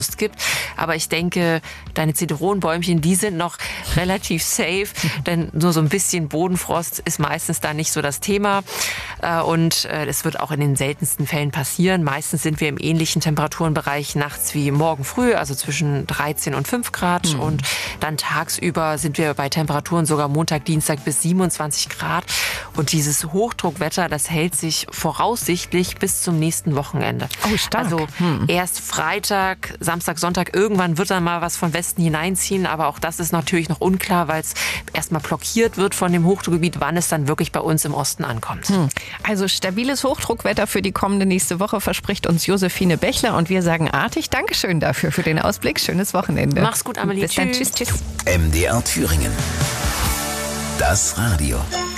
gibt. Aber ich denke, deine Zitronenbäumchen, die sind noch relativ safe, denn nur so ein bisschen Bodenfrost ist meistens da nicht so das Thema. Und es wird auch in den seltensten Fällen passieren. Meistens sind wir im ähnlichen Temperaturenbereich nachts wie morgen früh, also zwischen 13 und 5 Grad. Und dann tagsüber sind wir bei Temperaturen sogar Montag, Dienstag bis 27 Grad. Und dieses Hochdruckwetter, das hält sich voraussichtlich bis zum nächsten Wochenende. Oh, stark. Also erst Freitag, Samstag, Sonntag, irgendwann wird dann mal was von Westen hineinziehen. Aber auch das ist natürlich noch unklar, weil es erstmal blockiert wird von dem Hochdruckgebiet, wann es dann wirklich bei uns im Osten ankommt. Also stabiles Hochdruckwetter für die kommende nächste Woche verspricht uns Josephine Bechler. Und wir sagen artig Dankeschön dafür, für den Ausblick. Schönes Wochenende. Mach's gut, Amelie. Bis dann. Tschüss. MDR Thüringen. Das Radio.